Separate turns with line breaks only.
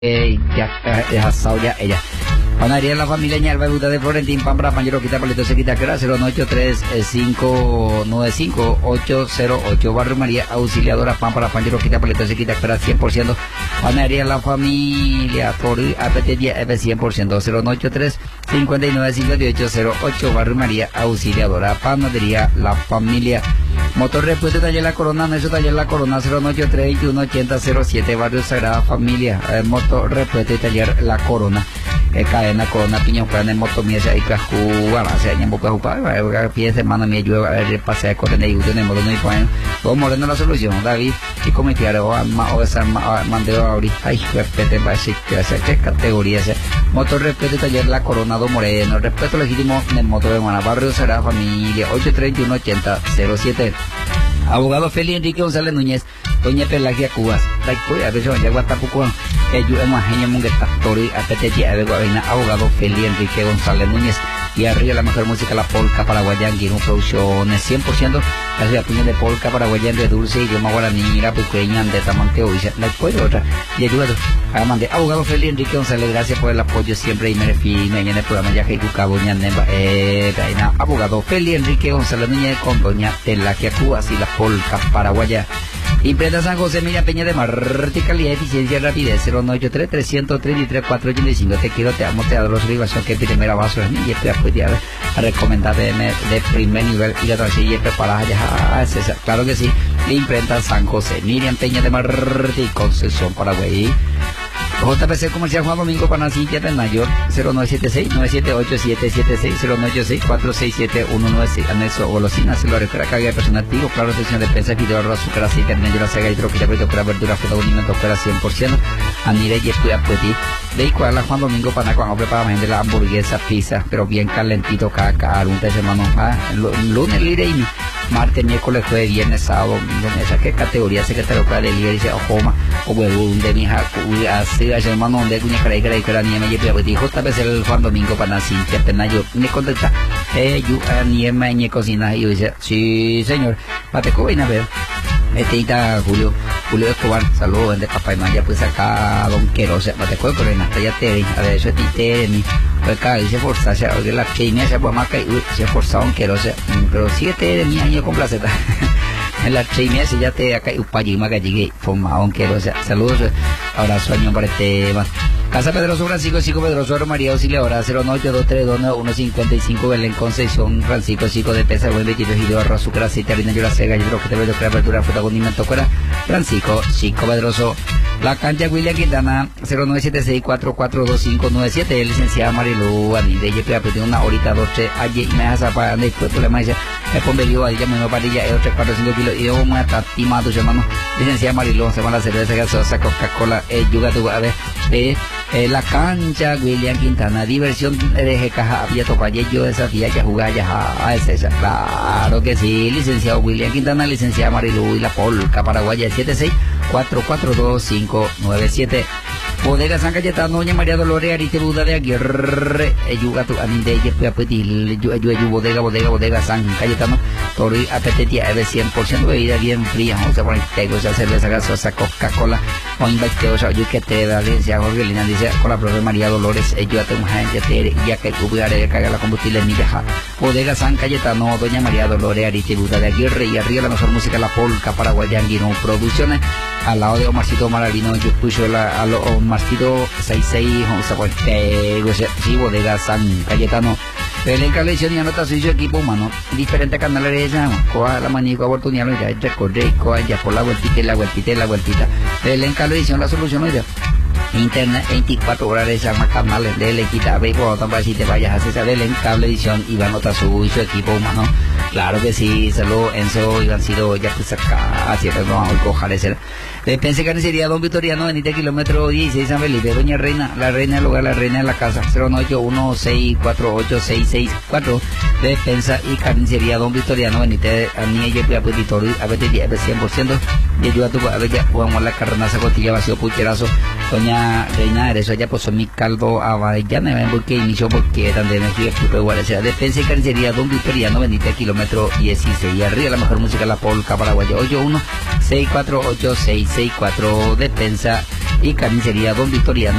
ya asado ya ella. Panadería La Familia Ñalva, Buta de Florentín, Pampra, Pañero, Quita, Palito, se quita, Cra, 093-595-808, Barrio María, Auxiliadora, Pampra, Pañero, Quita, Palito, se quita, Cra, 100%, Panadería La Familia, Tori, APT10, F 100%, 093-595808, Barrio María, Auxiliadora, Panadería La Familia. Motor Repuesto Taller La Corona, Neso Taller La Corona, 093-2180-07, Barrio Sagrada Familia, Motor Repuesto Taller La Corona, cadena Corona, Piñón, Plan, Moto Miesa y Cascuba, se añade Boca Jupa, pie de mano, me llueve, pasé a correr y usted en modo no hay point, todo moreno la solución, David, y cometer o esa mandeo ahorita, ay, respete, va a decir que categoría ese, Motor Repuesto Taller La Corona, do Moreno, respeto legítimo en el motor de Mana, Barrio Sagrada Familia, 831-80-07. Abogado Feli Enrique González Núñez, Doña Pelagia Cubas, a veces ya Guatapuco, abogado Feli Enrique González Núñez, y arriba la mejor música, la polca paraguayana, Guino Producciones, 100%, las rapiñas de polca paraguayana de dulce, idioma guaraní, rapuqueña, de tamanteo, y la puede otra, y ayuda a mandar. Abogado Feli Enrique González, gracias por el apoyo siempre, y me refiero en el programa ya que Cabo Ñanemba, abogado Feli Enrique González Núñez con Doña Pelagia Cubas y la polca paraguaya. Imprenta San José, Milla Peña de Marte, calidad, eficiencia, rapidez, 0983-333-485. Te quiero, te amo, te adoro, su vibración, que primera vaso es mi, y estoy a recomendar de primer nivel, y la transilla preparada ya, claro que sí. Imprenta San José, Miriam Peña de Marte y Concepción, Paraguay. JPC Comercial Juan Domingo Panacilla de Mayor, 0976-978-776, 0986-467-196, anexo golosina, celular, carga de personal activo, claro, sección de prensa, video, arroz, azúcar, aceite, harina, la sega, hidroquila, verdura, fruta, alimento, fuera 100%, anire y estudia petit, de igual a Juan Domingo Paná, cuando preparamos de la hamburguesa, pizza, pero bien calentito, cada un de semana, lunes, libre y martes, miércoles, jueves, viernes, sábado, domingo, esa que categoría secretario para el líder, dice, ojoma, o huevo, de mi hija, así, hermano, donde cuña caray que la niema y el JPC el Juan Domingo para Cintia Penayo me contesta niema y cocina y yo dice sí señor Pateco ven a ver Julio Escobar saludos de Papá y Maya pues acá Don Quero se Pateco pero en hasta ya te a ver eso es tite mi pues acá dice forza se oye la china se puede más que se forza Don Quero pero 7 de mi año con placeta en la china se ya te acá upayima que llegué formado Don Quero saludos abrazo año para este más. Casa Pedroso Francisco, Chico Pedroso, María Auxiliadora, 092329155, Belén Concepción, Francisco, Chico de Pesa, Buen Betito, Gido, Arroz, Azúcar, Aceite, Harina, Yola, Sega, Yo creo que te veo que apertura, fruta, condimento, fuera, Francisco, Chico Pedroso. La cancha William Quintana, 0976-442597, licenciada Marilu, Anide, y que tiene una horita, 12, allí, me hace para, de problema, dice, me pongo vivo, ahí ya me parilla, 3, 4, 5 kilos, y yo me está timado, hermano, licenciada Marilu, se van a cerveza gasosa, Coca-Cola, yuga, tu, a ver, la cancha William Quintana, diversión de caja había topalle yo desafía ya jugar ya es esa, claro que sí, licenciado William Quintana, licenciada Marilu y la polca paraguaya 76-442-597. Bodega San Cayetano, Doña María Dolores Arite Buda de Aguirre, Yuga tu Aninde, Yepuapetil, Bodega San Cayetano, Tori Apetetia de 100% bebida bien fría, o sea, por el tego, esa cerveza gasosa, Coca-Cola, o inviteo, o sea, yo que te da, licencia Jorge Lina, dice, con la propia María Dolores, yo tengo gente, ya que hubiera carga la combustible en mi viaja. Bodega San Cayetano, Doña María Dolores Arite Buda de Aguirre, y arriba la mejor música, la polca paraguayana, Guino Producciones, al lado de Omarcito Maravino, yo escucho a Omarcito 66, o sea, pues, sí, Bodega San Cayetano. Belén Calesión y anota su equipo humano, diferentes canales de esa, coja la manija, oportunidad, ya recorre, coja ya por la vueltita. Belén Calesión, la solución hoy día. Internet 24 horas de llama canales de Lequita, ve por otra si te vayas a hacer Belén Cable Edición y va a anotar su equipo humano. Claro que sí, saludos Enzo, Ivancito, ya pues acá, siempre vamos a cojar ese. Despensa Carnicería Don Vitoriano, 20 kilómetros 16 San Felipe, Doña Reina, la reina del hogar, la reina de la casa, 091-648-664. Despensa y Carnicería Don Vitoriano, Benítez, Anielle, Piapetitorio, ABT10, 100%. Y ayuda a tu ya jugamos la carnaza, costilla vacío, pucherazo. Doña Reina, eso ya pues son mi caldo avellana, ven porque inició porque tan de energía, igual, sea Despensa y Carnicería Don Vitoriano, Benítez, kilómetro 16. Y arriba la mejor música, la polca paraguaya, 81-648-664. Despensa y carnicería Don Victoriano